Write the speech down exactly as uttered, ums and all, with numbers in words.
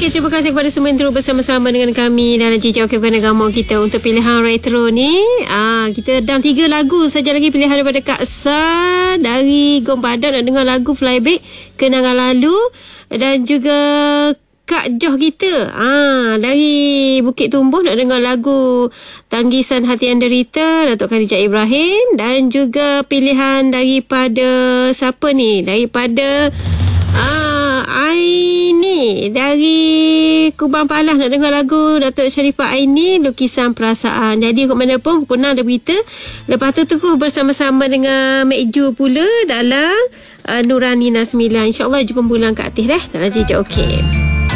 Okey, terima kasih kepada semua yang terus bersama-sama dengan kami dalam Cincang Okey Bukan Agama kita untuk pilihan retro ni. Ah, kita dalam tiga lagu saja lagi pilihan daripada Kak Sa dari Gom Padang nak dengar lagu Flyback Kenangan Lalu, dan juga Kak Joh kita ah, dari Bukit Tumbuh nak dengar lagu Tanggisan Hati Yang Derita Datuk Khadijah Ibrahim, dan juga pilihan daripada siapa ni, daripada ah, Aini dari Kubang Palas nak dengar lagu Datuk Sharifah Aini Lukisan Perasaan. Jadi ke mana pun pukul enam ada berita, lepas tu terus bersama-sama dengan Mek Ju pula dalam uh, Nurani Nasmila. InsyaAllah jumpa bulan Kak Atih dah dalam Cincang Okey.